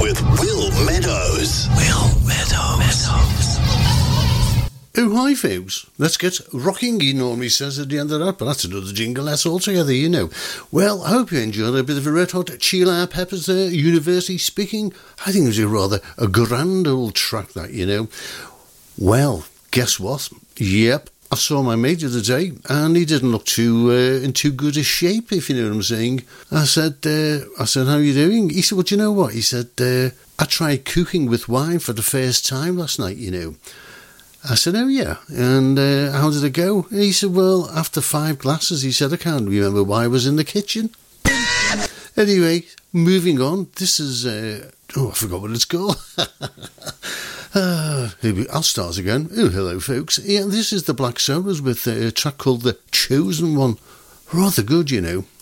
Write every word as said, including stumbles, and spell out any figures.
with Will Meadows. Will Meadows. Oh, hi, folks. Let's get rocking, he normally says at the end of that, but that's another jingle, that's altogether, you know. Well, I hope you enjoyed a bit of a Red Hot Chili Peppers there, University Speaking. I think it was a rather a grand old track, that, you know. Well, guess what? Yep, I saw my mate the other day, and he didn't look too uh, in too good a shape, if you know what I'm saying. I said, uh, I said, how are you doing? He said, well, do you know what? He said, uh, I tried cooking with wine for the first time last night, you know. I said, oh yeah, and uh, how did it go? And he said, well, after five glasses, he said, I can't remember why I was in the kitchen. Anyway, moving on, this is, uh, oh, I forgot what it's called. uh, I'll start again. Oh, hello, folks. Yeah, this is the Black Sabbath with a track called The Chosen One. Rather good, you know.